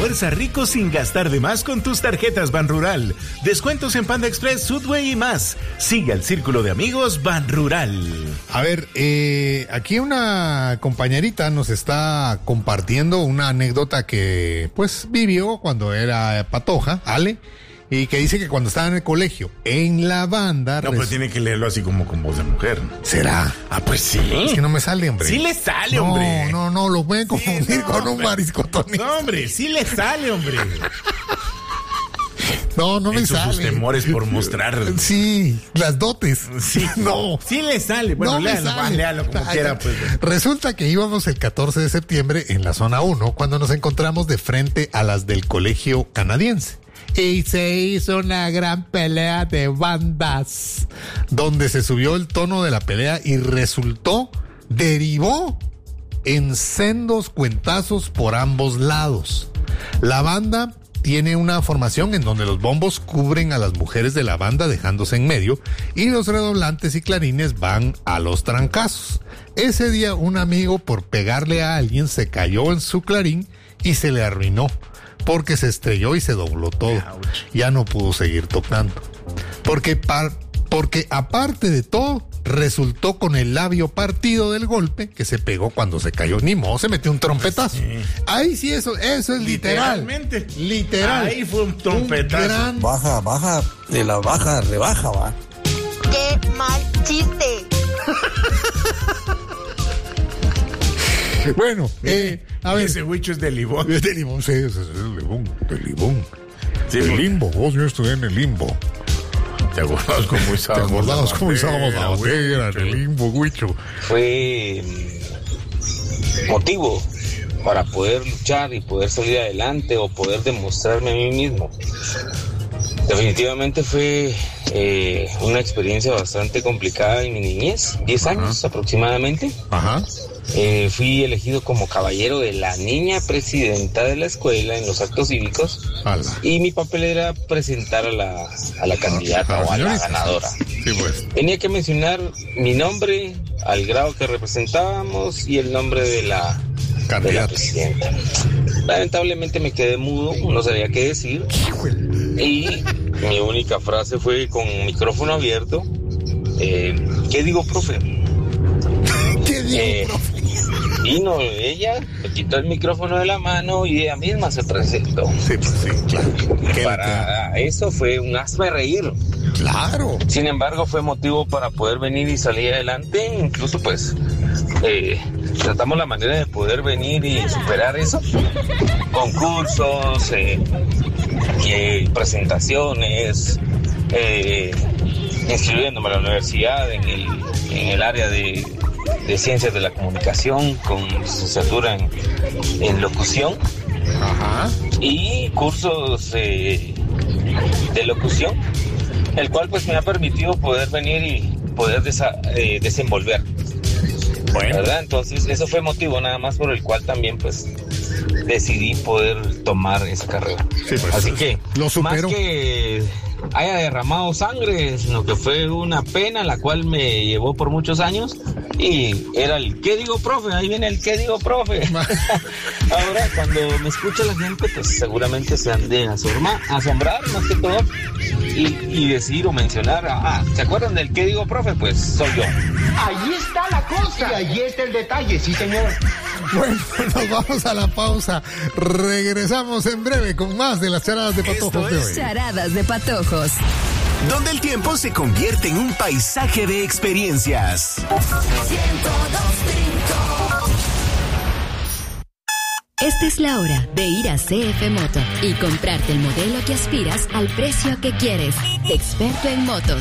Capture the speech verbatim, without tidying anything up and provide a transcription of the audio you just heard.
Almuerza rico sin gastar de más con tus tarjetas Banrural. Descuentos en Panda Express, Subway y más. Sigue al círculo de amigos Banrural. A ver, eh, aquí una compañerita nos está compartiendo una anécdota que pues vivió cuando era patoja, Ale, y que dice que cuando estaba en el colegio, en la banda... No, res... pero tiene que leerlo así como con voz de mujer. ¿Será? Ah, pues sí. Es que no me sale, hombre. Sí le sale, no, hombre. No, no, no, lo pueden confundir sí, no, con un mariscotonista. No, hombre, sí le sale, hombre. No, no me Esos sale. Sus temores por mostrar. Sí, las dotes. Sí, no. Sí le sale. Bueno, no léalo, sale. léalo como Ay, quiera. Pues. Resulta que íbamos el catorce de septiembre en la zona uno cuando nos encontramos de frente a las del colegio canadiense. Y se hizo una gran pelea de bandas, donde se subió el tono de la pelea y resultó, derivó en sendos cuentazos por ambos lados. La banda tiene una formación en donde los bombos cubren a las mujeres de la banda dejándose en medio y los redoblantes y clarines van a los trancazos. Ese día un amigo por pegarle a alguien se cayó en su clarín y se le arruinó porque se estrelló y se dobló todo. Ya no pudo seguir tocando. Porque, par, porque aparte de todo, resultó con el labio partido del golpe que se pegó cuando se cayó. Ni modo, se metió un trompetazo. Sí. Ahí sí, eso, eso es literal. Literalmente. Literal. Ahí fue un trompetazo. Un gran... Baja, baja, de la baja, rebaja, va. ¡Qué mal chiste! Bueno, eh, a ver. Ese huicho es de Limón. Es de Limón, sí, es de Limón, de Limón. Sí, el limbo, vos yo estudié en el limbo. ¿Te acordás cómo usábamos? ¿Te acordás cómo usábamos la bandera en el limbo, huicho? Fue motivo para poder luchar y poder salir adelante o poder demostrarme a mí mismo. Definitivamente fue eh, una experiencia bastante complicada en mi niñez, diez años aproximadamente. Ajá. Eh, fui elegido como caballero de la niña presidenta de la escuela en los actos cívicos. Ala. Y mi papel era presentar a la, a la candidata ah, o a la ganadora. Sí, pues. Tenía que mencionar mi nombre, al grado que representábamos y el nombre de la, de la presidenta. Lamentablemente me quedé mudo, no sabía qué decir. Y mi única frase fue con micrófono abierto. Eh, ¿Qué digo, profe? ¿Qué digo, eh, profe? Vino ella, me quitó el micrófono de la mano y ella misma se presentó. Sí, pues sí, claro. Para eso fue un hazme reír. Claro. Sin embargo, fue motivo para poder venir y salir adelante. Incluso, pues, eh, tratamos la manera de poder venir y superar eso. Concursos, eh, eh, presentaciones, eh, inscribiéndome a la universidad en el, en el área de... de Ciencias de la Comunicación con licenciatura en, en locución. Ajá. Y cursos eh, de locución, el cual pues me ha permitido poder venir y poder desa, eh, desenvolver. Bueno. ¿Verdad? Entonces eso fue motivo nada más por el cual también pues decidí poder tomar esa carrera. Sí, pues, así que lo supero. Más que haya derramado sangre, sino que fue una pena la cual me llevó por muchos años y era el ¿qué digo, profe? Ahí viene el ¿qué digo, profe? Ahora cuando me escucha la gente pues seguramente se han de asombrar, asombrar más que todo y, y decir o mencionar, ah, ¿se acuerdan del ¿qué digo, profe? Pues soy yo. Ahí está la cosa y ahí está el detalle, sí señor. Bueno, nos vamos a la pausa. Regresamos en breve con más de las charadas de patojos de hoy. Charadas de patojos, donde el tiempo se convierte en un paisaje de experiencias. Esta es la hora de ir a C F Moto y comprarte el modelo que aspiras al precio que quieres. Experto en motos.